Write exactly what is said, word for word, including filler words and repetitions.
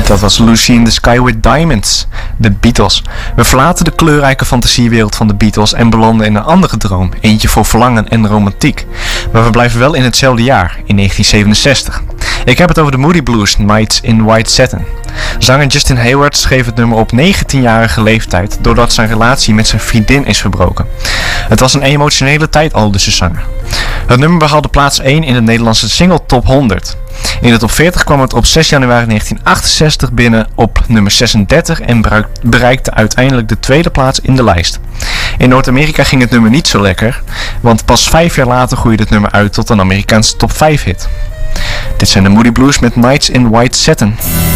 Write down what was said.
Dat was Lucy in the Sky with Diamonds, de Beatles. We verlaten de kleurrijke fantasiewereld van de Beatles en belanden in een andere droom, eentje voor verlangen en romantiek. Maar we blijven wel in hetzelfde jaar, in negentien zevenenzestig. Ik heb het over de Moody Blues, Nights in White Satin. Zanger Justin Hayward schreef het nummer op negentienjarige leeftijd doordat zijn relatie met zijn vriendin is verbroken. Het was een emotionele tijd, aldus de zanger. Het nummer behaalde plaats één in de Nederlandse single top honderd. In de top veertig kwam het op zes januari negentien achtenzestig binnen op nummer zesendertig en bereikte uiteindelijk de tweede plaats in de lijst. In Noord-Amerika ging het nummer niet zo lekker, want pas vijf jaar later groeide het nummer uit tot een Amerikaanse top vijf hit. Dit zijn de Moody Blues met Nights in White Satin.